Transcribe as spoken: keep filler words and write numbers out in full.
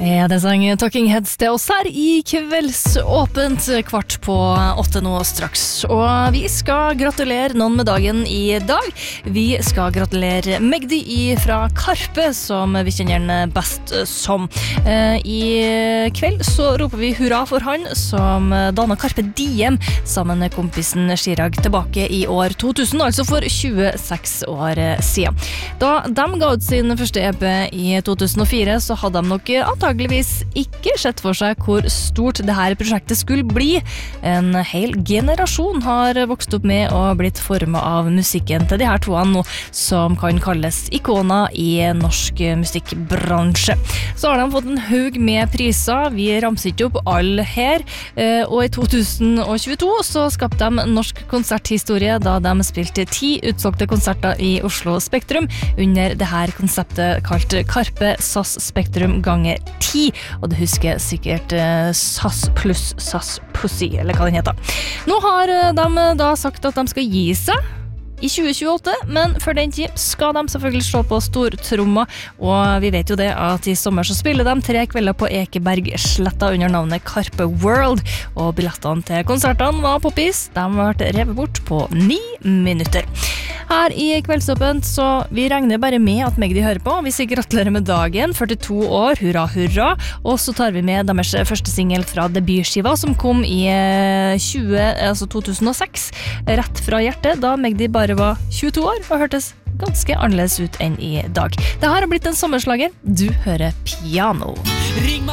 Ja, det sang Talking Heads til oss her i kveldsåpent kvart på åtte nå straks. Og vi skal gratulere noen med dagen i dag. Vi skal gratulere Magdi fra Karpe, som vi kjenner den best som. I kveld så roper vi hurra for han som dannet Carpe Diem sammen med kompisen Chirag tilbake i år to tusen, altså for tjueseks år siden. Da de ga ut sin første E P i to tusen og fire, så hadde de nok antageligvis ikke sett for seg hvor stort det her prosjektet skulle bli. En hel generasjon har vokst opp med og blitt formet av musikken til de her toene nå, som kan kalles ikoner i norsk musikkbransje. Så har de fått en haug med priser, vi ramser ikke opp alle her, og i to tusen og tjueto så skapte de norsk konserthistorie da de spilte ti utsolgte konserter i Oslo Spektrum under det her konseptet kalt Karpe S A S Spektrum ganger ti, og det husker sikkert eh, S A S pluss S A S Pussy, eller hva den heter. Nå har de da sagt at de skal gi seg i tjue tjueåtte, men for den tid skal de selvfølgelig slå på stortromma, og vi vet jo det at i sommer så spiller de tre kvelder på Ekebergsletta under navnet Karpe World, og billettene til konsertene var poppis, de ble revet bort på ni minutter. Her i Kveldsåpent, så vi regner bare med at Magdi hører på. Vi sier gratulerer med dagen, førtito år, hurra, hurra. Og så tar vi med deres første single fra debutskiva, som kom i tjue, altså to tusen og seks, rett fra hjertet, da Magdi bare var tjueto år, og hørtes ganske annerledes ut enn i dag. Det her har blitt en sommerslager. Du hører Piano. Ring meg